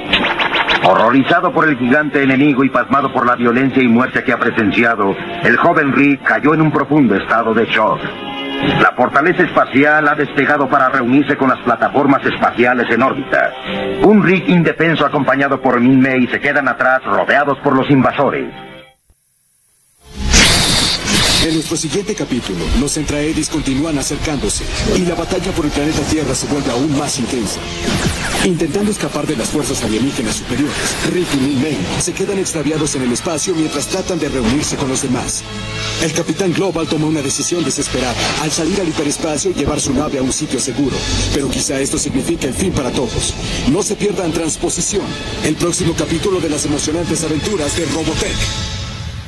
Horrorizado por el gigante enemigo y pasmado por la violencia y muerte que ha presenciado, el joven Rick cayó en un profundo estado de shock. La fortaleza espacial ha despegado para reunirse con las plataformas espaciales en órbita. Un Rick indefenso acompañado por Min-Mei se quedan atrás rodeados por los invasores. En nuestro siguiente capítulo, los Entraedis continúan acercándose y la batalla por el planeta Tierra se vuelve aún más intensa. Intentando escapar de las fuerzas alienígenas superiores, Rick y Min-Mei se quedan extraviados en el espacio mientras tratan de reunirse con los demás. El Capitán Global toma una decisión desesperada al salir al hiperespacio y llevar su nave a un sitio seguro. Pero quizá esto signifique el fin para todos. No se pierdan Transposición, el próximo capítulo de las emocionantes aventuras de Robotech.